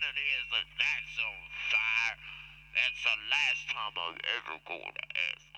it is that that's on fire. That's the last time I'm ever going to ask